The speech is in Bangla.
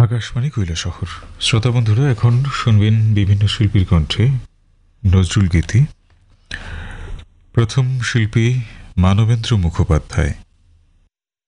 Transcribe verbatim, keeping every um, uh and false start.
আকাশবাণী কৈলাসহর। শ্রোতা বন্ধুরা, এখন শুনবেন বিভিন্ন শিল্পীর কণ্ঠে নজরুল গীতি। প্রথম শিল্পী মানবেন্দ্র মুখোপাধ্যায়।